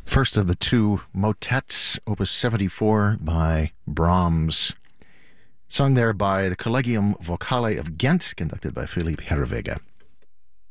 First of the two motets, Opus 74 by Brahms, sung there by the Collegium Vocale of Ghent, conducted by Philippe Herreweghe.